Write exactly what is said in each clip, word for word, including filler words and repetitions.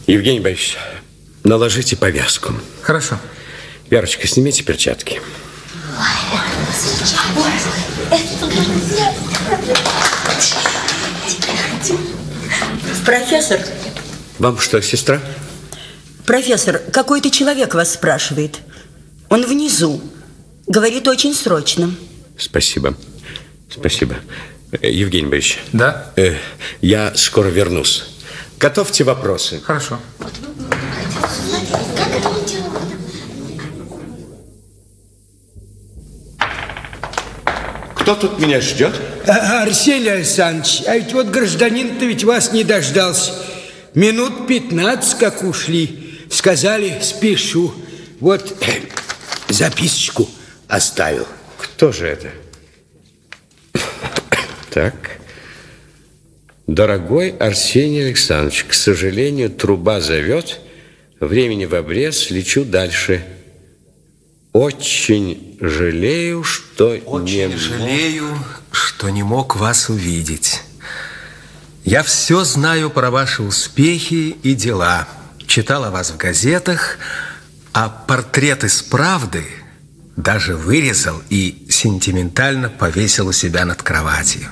Евгений Борисович, наложите повязку. Хорошо. Верочка, снимите перчатки. Профессор. Вам что, сестра? Профессор, какой-то человек вас спрашивает. Он внизу. Говорит, очень срочно. Спасибо. Спасибо. Евгений Борисович. Да? Э, я скоро вернусь. Готовьте вопросы. Хорошо. Кто тут меня ждет? А, Арсений Александрович, а ведь вот гражданин-то ведь вас не дождался. Минут пятнадцать как ушли. Сказали, спешу. Вот записочку оставил. Кто же это? Так. Дорогой Арсений Александрович, к сожалению, труба зовет. Времени в обрез, лечу дальше. Очень жалею, что Очень не жалею, что не мог вас увидеть. Я все знаю про ваши успехи и дела. Читал о вас в газетах, а портрет из «Правды» даже вырезал и сентиментально повесил у себя над кроватью.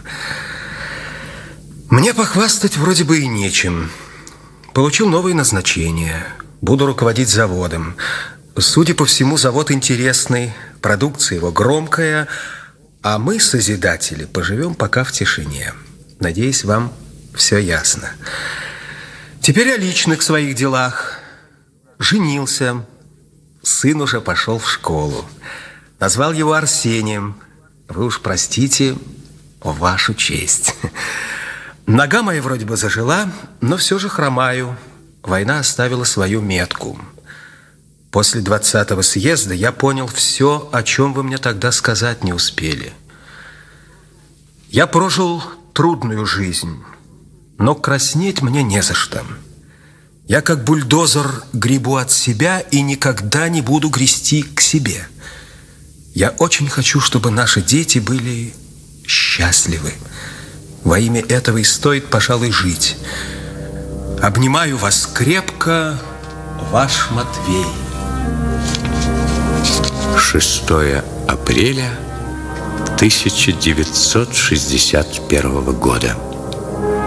Мне похвастать вроде бы и нечем. Получил новое назначение. Буду руководить заводом. Судя по всему, завод интересный, продукция его громкая, а мы, созидатели, поживем пока в тишине. Надеюсь, вам все ясно. Теперь о личных своих делах. Женился. Сын уже пошел в школу. Назвал его Арсением. Вы уж простите, в вашу честь. Нога моя вроде бы зажила, но все же хромаю. Война оставила свою метку. После двадцатого съезда я понял все, о чем вы мне тогда сказать не успели. Я прожил трудную жизнь, но краснеть мне не за что. Я как бульдозер гребу от себя и никогда не буду грести к себе. Я очень хочу, чтобы наши дети были счастливы. Во имя этого и стоит, пожалуй, жить. Обнимаю вас крепко, ваш Матвей. шестое апреля тысяча девятьсот шестьдесят первого года.